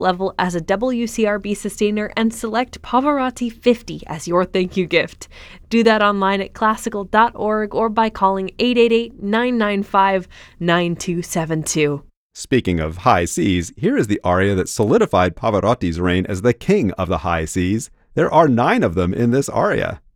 level as a WCRB sustainer and select Pavarotti 50 as your thank you gift. Do that online at classical.org or by calling 888-995-9272. Speaking of high Cs, here is the aria that solidified Pavarotti's reign as the king of the high Cs. There are 9 of them in this aria.